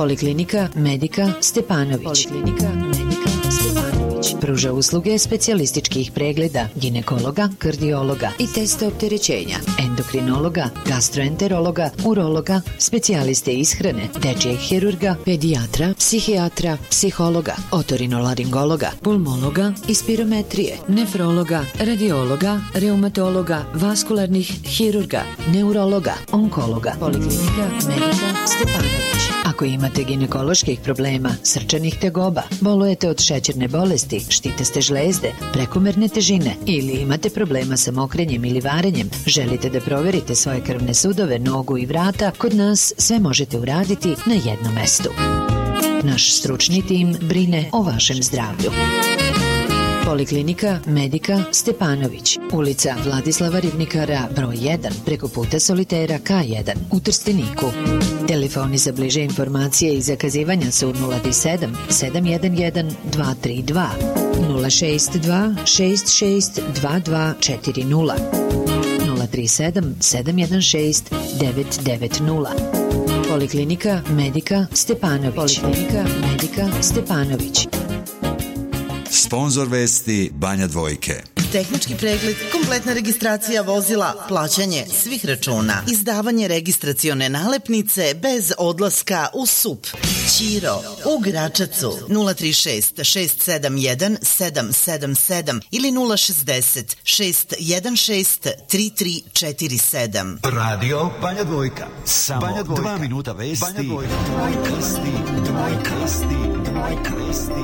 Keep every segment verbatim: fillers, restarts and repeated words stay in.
Poliklinika Medika Stepanović. Poliklinika Medika Stepanović pruža usluge specijalističkih pregleda ginekologa, kardiologa i testa opterećenja, endokrinologa, gastroenterologa, urologa, specijaliste ishrane, dečijeg hirurga, pedijatra, psihijatra, psihologa, otorinolaringologa, pulmologa i spirometrije, nefrologa, radiologa, reumatologa, vaskularnih hirurga, neurologa, onkologa. Poliklinika Medika Stepanović. Ako imate ginekoloških problema, srčanih tegoba, bolujete od šećerne bolesti, štiteste žlezde, prekomerne težine ili imate problema sa mokrenjem ili varenjem, želite da proverite svoje krvne sudove, nogu i vrata, kod nas sve možete uraditi na jednom mestu. Naš stručni tim brine o vašem zdravlju. Poliklinika Medika Stepanović, ulica Vladislava Ribnikara, broj jedan, preko puta Solitera K jedan, u Trsteniku. Telefoni za bliže informacije i zakazivanja su nula sedam sedam jedan jedan dva tri dva, nula šest dva šest šest dva dva četiri nula, nula tri sedam sedam jedan šest devet devet nula. Poliklinika Medika Stepanović. Poliklinika Medika Stepanović. Sponzor vesti Banja Dvojke. Tehnički pregled, kompletna registracija vozila, plaćanje svih računa, izdavanje registracione nalepnice bez odlaska u S U P. Ćiro u Gračacu nula tri šest šest sedam jedan sedam sedam sedam ili nula šezdeset šest jedan šest tri tri četiri sedam. Radio Banja Dvojka. Samo Banja Dvojka. Dva minuta vesti. Banja Dvojka. Dvojka vesti. Dvojka vesti. Dvojka vesti.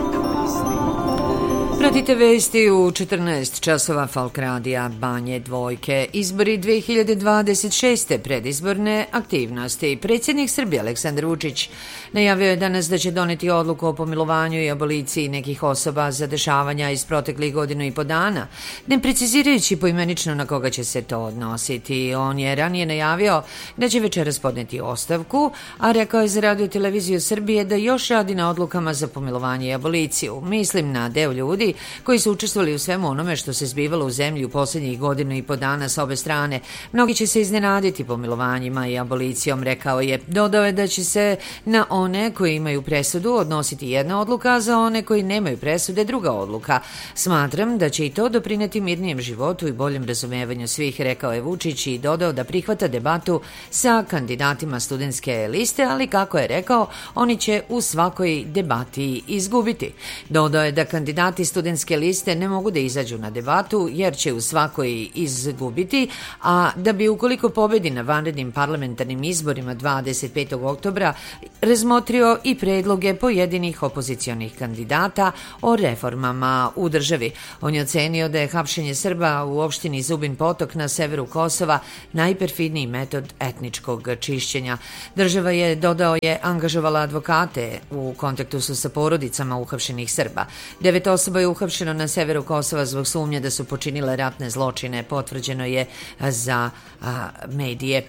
Pratite vesti u četrnaest časova Folk radija Banje Dvojke. Izbori dve hiljade dvadeset šeste. predizborne aktivnosti. Predsjednik Srbije Aleksandar Vučić najavio je danas da će doneti odluku o pomilovanju i aboliciji nekih osoba za dešavanja iz proteklih godinu i po dana, ne precizirajući poimenično na koga će se to odnositi. On je ranije najavio da će večeras podneti ostavku, a rekao je za Radio televiziju Srbije da još radi na odlukama za pomilovanje i aboliciju. Mislim na deo ljudi koji su učestvovali u svemu onome što se zbivalo u zemlji u posljednjih godinu i po dana sa obe strane. Mnogi će se iznenaditi pomilovanjima i abolicijom, rekao je. Dodao je da će se na one koji imaju presudu odnositi jedna odluka, a za one koji nemaju presude druga odluka. Smatram da će i to doprineti mirnijem životu i boljem razumevanju svih, rekao je Vučić i dodao da prihvata debatu sa kandidatima studentske liste, ali kako je rekao, oni će u svakoj debati izgubiti. Dodao je da kandidati studentske liste ne mogu da izađu na debatu jer će u svakoj izgubiti, a da bi ukoliko pobedi na vanrednim parlamentarnim izborima dvadeset petog oktobra razmotrio i predloge pojedinih opozicionih kandidata o reformama u državi. On je ocenio da je hapšenje Srba u opštini Zubin Potok na severu Kosova najperfidniji metod etničkog čišćenja. Država je, dodao je, angažovala advokate u kontaktu su sa porodicama uhapšenih Srba. Devet osoba je uhapšeno na severu Kosova zbog sumnje da su počinile ratne zločine, potvrđeno je za a, medije.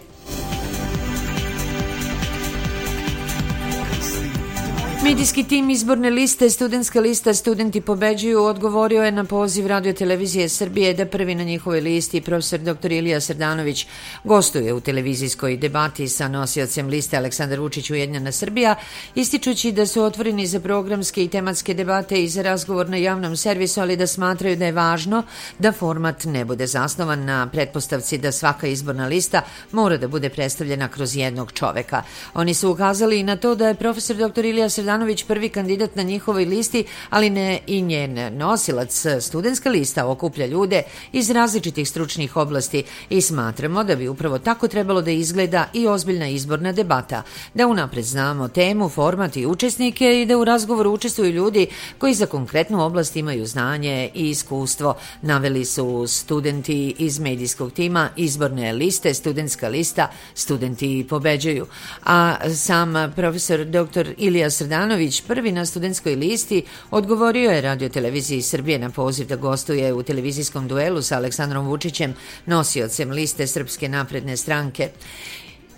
Medijski tim izborne liste Studentska lista Studenti pobeđuju odgovorio je na poziv Radio televizije Srbije da prvi na njihovoj listi profesor doktor Ilija Srdanović gostuje u televizijskoj debati sa nosiocem liste Aleksandar Vučić Ujedinjena Srbija, ističući da su otvoreni za programske i tematske debate i za razgovor na javnom servisu, ali da smatraju da je važno da format ne bude zasnovan na pretpostavci da svaka izborna lista mora da bude predstavljena kroz jednog čoveka. Oni su ukazali i na to da je profesor doktor Ilija Srdanović prvi kandidat na njihovoj listi, ali ne i njen nosilac. Studentska lista okuplja ljude iz različitih stručnih oblasti i smatramo da bi upravo tako trebalo da izgleda i ozbiljna izborna debata, da unapred znamo temu, format i učesnike i da u razgovoru učestvuju ljudi koji za konkretnu oblast imaju znanje i iskustvo, naveli su studenti iz medijskog tima izborne liste Studentska lista Studenti pobeđuju. A sam profesor doktor Ilija Srdanović, prvi na studentskoj listi, odgovorio je Radio televiziji Srbije na poziv da gostuje u televizijskom duelu sa Aleksandrom Vučićem, nosiocem liste Srpske napredne stranke.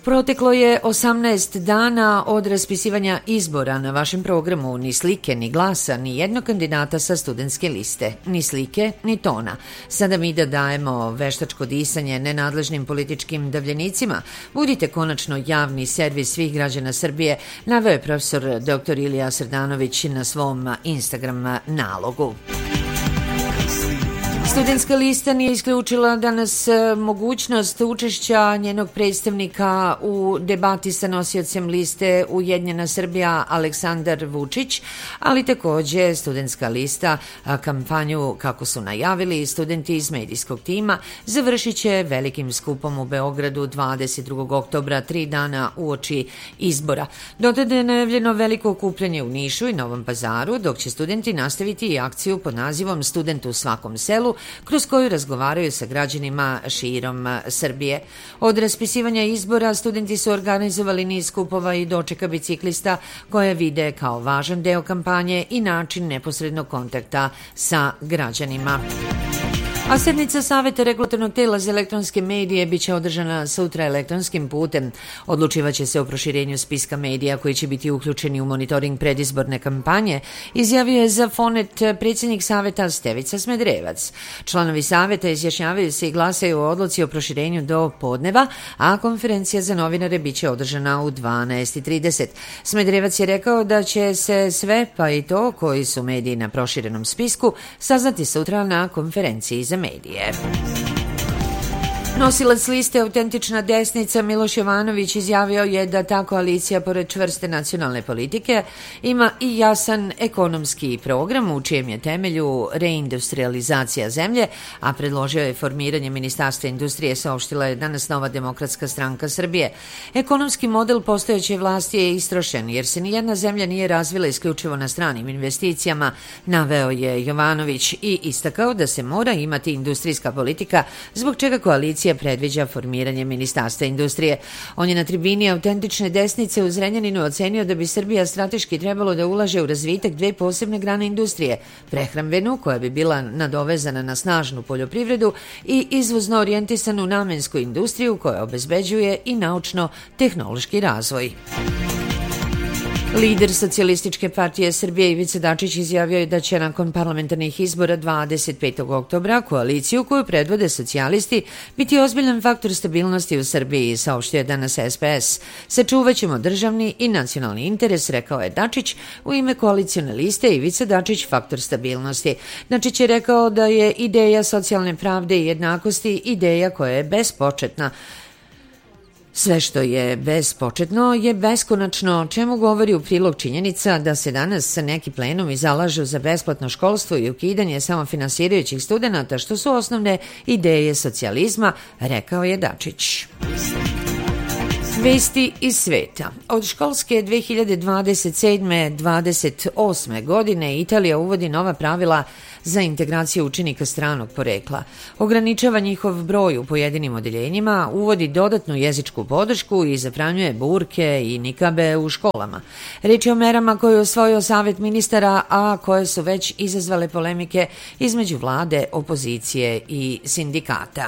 Proteklo je osamnaest dana od raspisivanja izbora. Na vašem programu ni slike, ni glasa, ni jednog kandidata sa studentske liste. Ni slike, ni tona. Sada mi da dajemo veštačko disanje nenadležnim političkim davljenicima. Budite konačno javni servis svih građana Srbije, naveo je profesor doktor Ilija Srdanović na svom Instagram nalogu. Studentska lista nije isključila danas mogućnost učešća njenog predstavnika u debati sa nosiocem liste Ujedinjena Srbija Aleksandar Vučić, ali takođe studentska lista kampanju, kako su najavili studenti iz medijskog tima, završit će velikim skupom u Beogradu dvadeset drugog oktobra, tri dana uoči izbora. Dotada je najavljeno veliko okupljanje u Nišu i Novom Pazaru, dok će studenti nastaviti i akciju pod nazivom Student u svakom selu, kroz koju razgovaraju sa građanima širom Srbije. Od raspisivanja izbora studenti su organizovali niz skupova i dočeka biciklista koje vide kao važan deo kampanje i način neposrednog kontakta sa građanima. A sednica Saveta regulatornog tela za elektronske medije biće održana sutra elektronskim putem. Odlučivaće se o proširenju spiska medija koji će biti uključeni u monitoring predizborne kampanje, izjavio je za Fonet predsjednik Saveta Stevica Smederevac. Članovi Saveta izjašnjavaju se i glasaju o odluci o proširenju do podneva, a konferencija za novinare biće održana u dvanaest i trideset. Smederevac je rekao da će se sve, pa i to koji su mediji na proširenom spisku, saznati sutra na konferenciji za medije. Nosilac liste Autentična desnica Miloš Jovanović izjavio je da ta koalicija, pored čvrste nacionalne politike, ima i jasan ekonomski program u čijem je temelju reindustrializacija zemlje, a predložio je formiranje Ministarstva industrije, saopštila je danas Nova demokratska stranka Srbije. Ekonomski model postojeće vlasti je istrošen, jer se nijedna zemlja nije razvila isključivo na stranim investicijama, naveo je Jovanović i istakao da se mora imati industrijska politika, zbog čega koalicija predviđa formiranje Ministarstva industrije. On je na tribini Autentične desnice u Zrenjaninu ocenio da bi Srbija strateški trebalo da ulaže u razvitak dve posebne grane industrije, prehrambenu, koja bi bila nadovezana na snažnu poljoprivredu, i izvozno orijentisanu namensku industriju koja obezbeđuje i naučno-tehnološki razvoj. Lider Socijalističke partije Srbije Ivica Dačić izjavio je da će nakon parlamentarnih izbora dvadeset petog oktobra koaliciju koju predvode socijalisti biti ozbiljan faktor stabilnosti u Srbiji, saopštio je danas S P S. Sačuvaćemo državni i nacionalni interes, rekao je Dačić. U ime koalicione liste Ivica Dačić faktor stabilnosti. Dačić je rekao da je ideja socijalne pravde i jednakosti ideja koja je bespočetna. Sve što je bespočetno je beskonačno, čemu govori u prilog činjenica da se danas neki plenumi zalažu za besplatno školstvo i ukidanje samofinansirajućih studenata, što su osnovne ideje socijalizma, rekao je Dačić. Vesti iz sveta. Od školske dve hiljade dvadeset sedme dvadeset osme. godine Italija uvodi nova pravila za integraciju učenika stranog porekla. Ograničava njihov broj u pojedinim odeljenjima, uvodi dodatnu jezičku podršku i zabranjuje burke i nikabe u školama. Reč je o merama koje je osvojio Savet ministara, a koje su već izazvale polemike između vlade, opozicije i sindikata.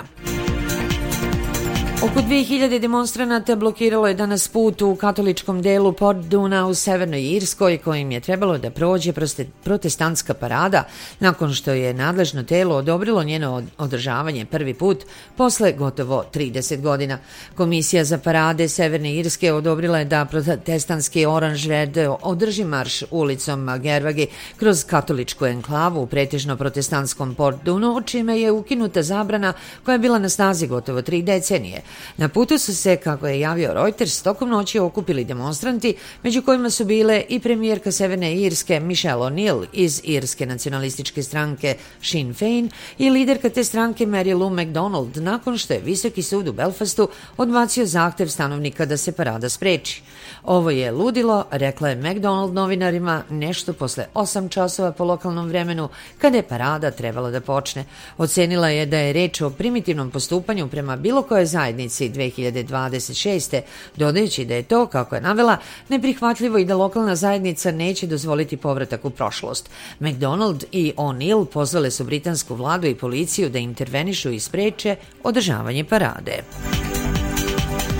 Oko dve hiljade demonstranata blokiralo je danas put u katoličkom delu Portduna u Severnoj Irskoj, kojim je trebalo da prođe protestantska parada nakon što je nadležno telo odobrilo njeno održavanje prvi put posle gotovo trideset godina. Komisija za parade Severne Irske odobrila je da protestantski Orange Red održi marš ulicom Gervagi kroz katoličku enklavu u pretežno protestantskom Portdunu, čime je ukinuta zabrana koja je bila na snazi gotovo tri decenije. Na putu su se, kako je javio Reuters, tokom noći okupili demonstranti, među kojima su bile i premijerka Severne Irske Michelle O'Neill iz Irske nacionalističke stranke Sinn Féin i liderka te stranke Mary Lou McDonald, nakon što je Visoki sud u Belfastu odbacio zahtev stanovnika da se parada spreči. Ovo je ludilo, rekla je McDonald novinarima nešto posle osam časova po lokalnom vremenu, kada je parada trebala da počne. Ocenila je da je reč o primitivnom postupanju prema bilo koje zajednici dve hiljade dvadeset šeste. dodajući da je to, kako je navela, neprihvatljivo i da lokalna zajednica neće dozvoliti povratak u prošlost. McDonald i O'Neill pozvale su britansku vladu i policiju da intervenišu i spreče održavanje parade.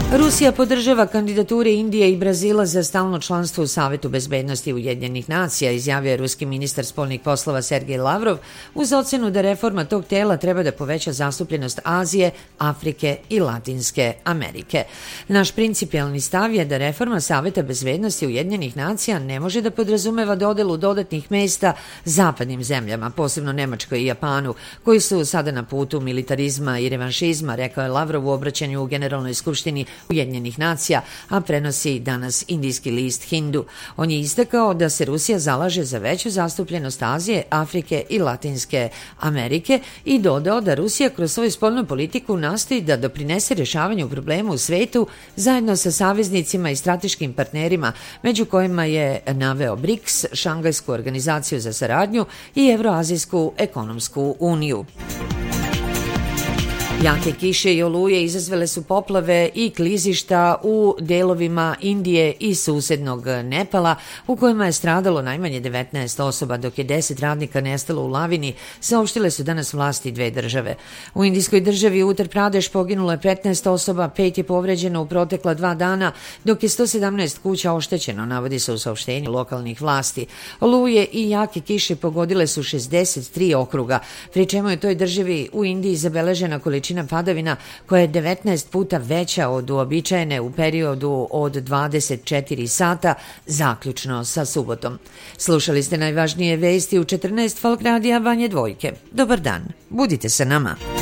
Rusija podržava kandidature Indije i Brazila za stalno članstvo u Savetu bezbednosti Ujedinjenih nacija, izjavio je ruski ministar spoljnih poslova Sergej Lavrov uz ocenu da reforma tog tela treba da poveća zastupljenost Azije, Afrike i Latinske Amerike. Naš principijelni stav je da reforma Saveta bezbednosti Ujedinjenih nacija ne može da podrazumeva dodelu dodatnih mesta zapadnim zemljama, posebno Nemačkoj i Japanu, koji su sada na putu militarizma i revanšizma, rekao je Lavrov u obraćanju u Generalnoj skupštini Ujedinjenih nacija, a prenosi danas indijski list Hindu. On je istakao da se Rusija zalaže za veću zastupljenost Azije, Afrike i Latinske Amerike i dodao da Rusija kroz svoju spoljnu politiku nastoji da doprinese rješavanju problema u svetu zajedno sa saveznicima i strateškim partnerima, među kojima je naveo BRICS, Šangajsku organizaciju za saradnju i Evroazijsku ekonomsku uniju. Jake kiše i oluje izazvale su poplave i klizišta u delovima Indije i susednog Nepala, u kojima je stradalo najmanje devetnaest osoba, dok je deset radnika nestalo u lavini, saopštile su danas vlasti dve države. U indijskoj državi Uttar Pradeš poginulo je petnaest osoba, pet je povređeno u protekla dva dana, dok je sto sedamnaest kuća oštećeno, navodi se u saopštenju lokalnih vlasti. Oluje i jake kiše pogodile su šezdeset tri okruga, pri čemu je toj državi u Indiji zabeležena količina padavina koja je devetnaest puta veća od uobičajene u periodu od dvadeset četiri sata, zaključno sa subotom. Slušali ste najvažnije vesti u četrnaest Folk radija Banje Dvojke. Dobar dan, budite sa nama.